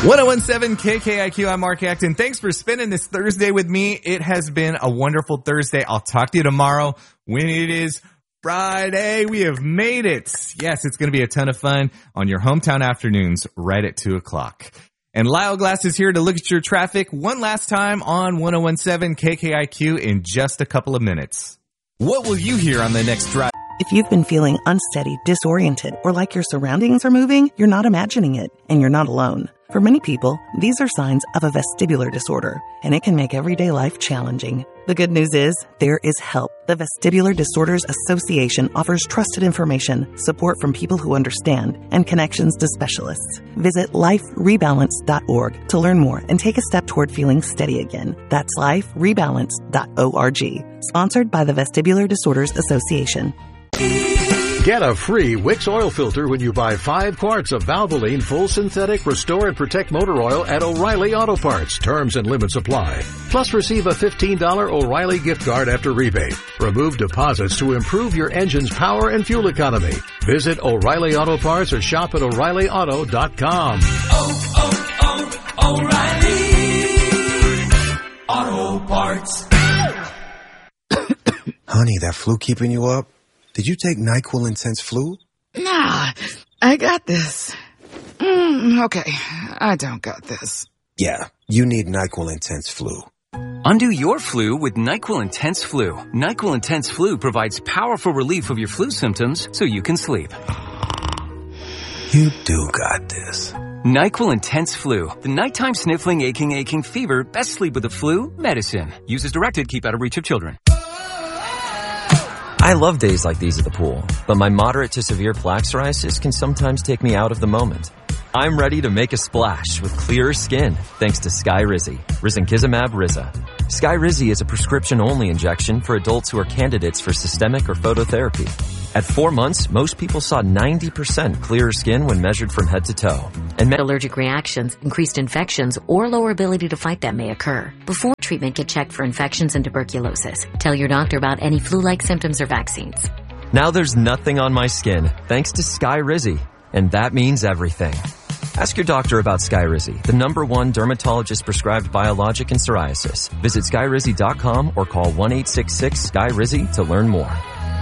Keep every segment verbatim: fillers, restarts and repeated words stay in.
one oh one seven K K I Q, I'm Mark Acton. Thanks for spending this Thursday with me. It has been a wonderful Thursday. I'll talk to you tomorrow when it is Friday. We have made it. Yes, it's going to be a ton of fun on your hometown afternoons right at two o'clock. And Lyle Glass is here to look at your traffic one last time on one oh one seven K K I Q in just a couple of minutes. What will you hear on the next drive? If you've been feeling unsteady, disoriented, or like your surroundings are moving, you're not imagining it, and you're not alone. For many people, these are signs of a vestibular disorder, and it can make everyday life challenging. The good news is, there is help. The Vestibular Disorders Association offers trusted information, support from people who understand, and connections to specialists. Visit life rebalance dot org to learn more and take a step toward feeling steady again. That's life rebalance dot org. Sponsored by the Vestibular Disorders Association. Get a free Wix oil filter when you buy five quarts of Valvoline Full Synthetic Restore and Protect Motor Oil at O'Reilly Auto Parts. Terms and limits apply. Plus, receive a fifteen dollars O'Reilly gift card after rebate. Remove deposits to improve your engine's power and fuel economy. Visit O'Reilly Auto Parts or shop at O'Reilly Auto dot com. Oh, oh, oh, O'Reilly Auto Parts. Honey, that flu keeping you up? Did you take NyQuil Intense Flu? Nah, I got this. Mm, okay, I don't got this. Yeah, you need NyQuil Intense Flu. Undo your flu with NyQuil Intense Flu. NyQuil Intense Flu provides powerful relief of your flu symptoms so you can sleep. You do got this. NyQuil Intense Flu. The nighttime sniffling, aching, aching fever. Best sleep with the flu medicine. Use as directed. Keep out of reach of children. I love days like these at the pool, but my moderate to severe plaque psoriasis can sometimes take me out of the moment. I'm ready to make a splash with clearer skin thanks to Skyrizi, Risankizumab Riza. Skyrizi is a prescription-only injection for adults who are candidates for systemic or phototherapy. At four months, most people saw ninety percent clearer skin when measured from head to toe. And allergic reactions, increased infections, or lower ability to fight them may occur. Before treatment, get checked for infections and tuberculosis. Tell your doctor about any flu-like symptoms or vaccines. Now there's nothing on my skin thanks to Skyrizi, and that means everything. Ask your doctor about Skyrizi, the number one dermatologist-prescribed biologic in psoriasis. Visit Skyrizi dot com or call one eight six six Sky Rizi to learn more.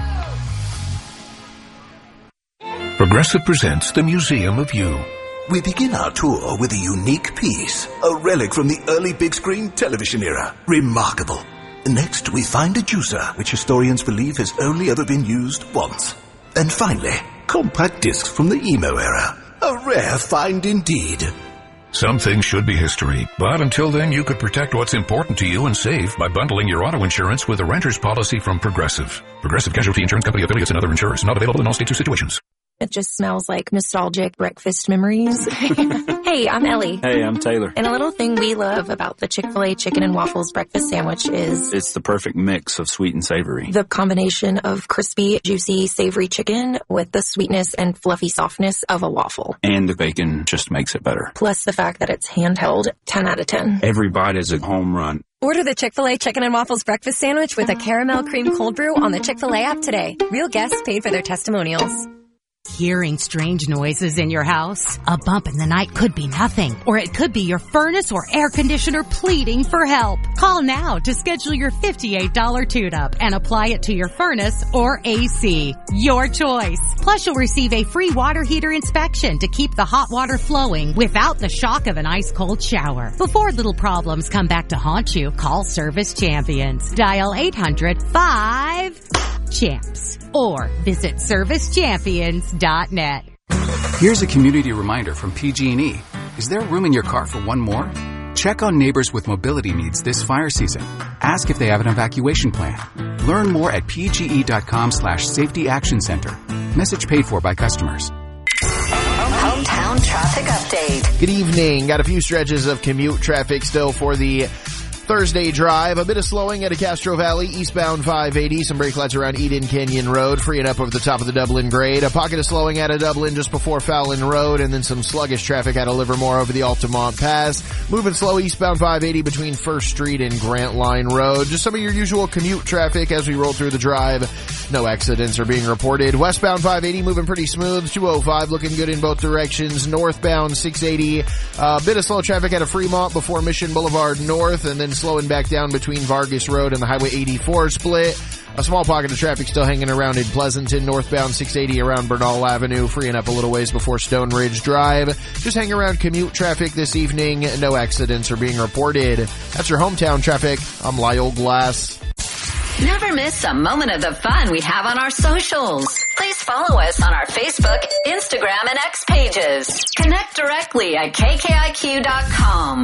Progressive presents the Museum of You. We begin our tour with a unique piece, a relic from the early big screen television era. Remarkable. Next, we find a juicer, which historians believe has only ever been used once. And finally, compact discs from the emo era. A rare find indeed. Some things should be history, but until then you could protect what's important to you and save by bundling your auto insurance with a renter's policy from Progressive. Progressive Casualty Insurance Company affiliates and other insurers. Not available in all states or situations. It just smells like nostalgic breakfast memories. Hey, I'm Ellie. Hey, I'm Taylor. And a little thing we love about the Chick-fil-A Chicken and Waffles breakfast sandwich is... it's the perfect mix of sweet and savory. The combination of crispy, juicy, savory chicken with the sweetness and fluffy softness of a waffle. And the bacon just makes it better. Plus the fact that it's handheld, ten out of ten. Every bite is a home run. Order the Chick-fil-A Chicken and Waffles breakfast sandwich with a caramel cream cold brew on the Chick-fil-A app today. Real guests paid for their testimonials. Hearing strange noises in your house? A bump in the night could be nothing, or it could be your furnace or air conditioner pleading for help. Call now to schedule your fifty-eight dollars tune-up and apply it to your furnace or A C. Your choice. Plus, you'll receive a free water heater inspection to keep the hot water flowing without the shock of an ice-cold shower. Before little problems come back to haunt you, call Service Champions. Dial eight hundred five champs or visit service champions dot net. Here's a community reminder from P G and E. Is there room in your car for one more? Check on neighbors with mobility needs this fire season. Ask if they have an evacuation plan. Learn more at pge.com slash safety action center. Message paid for by customers. Hometown traffic update. Good evening. Got a few stretches of commute traffic still for the Thursday drive. A bit of slowing at a Castro Valley, eastbound five eighty. Some brake lights around Eden Canyon Road, freeing up over the top of the Dublin grade. A pocket of slowing out of Dublin just before Fallon Road, and then some sluggish traffic out of Livermore over the Altamont Pass. Moving slow eastbound five eighty between First Street and Grant Line Road. Just some of your usual commute traffic as we roll through the drive No accidents are being reported. Westbound five eighty moving pretty smooth. two oh five looking good in both directions. Northbound six eighty, a uh, bit of slow traffic out of Fremont before Mission Boulevard North, and then slowing back down between Vargas Road and the Highway eighty-four split. A small pocket of traffic still hanging around in Pleasanton. Northbound six eighty around Bernal Avenue, freeing up a little ways before Stone Ridge Drive. Just hang around commute traffic this evening. No accidents are being reported. That's your hometown traffic. I'm Lyle Glass. Never miss a moment of the fun we have on our socials. Please follow us on our Facebook, Instagram, and X pages. Connect directly at K K I Q dot com.